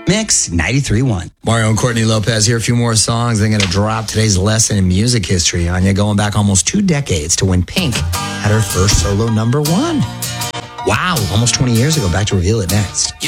Mix 93.1. Mario and Courtney Lopez here. A few more songs. They're going to drop today's lesson in music history on you, going back almost 2 decades to when Pink had her first solo #1. Wow, almost 20 years ago. Back to reveal it next.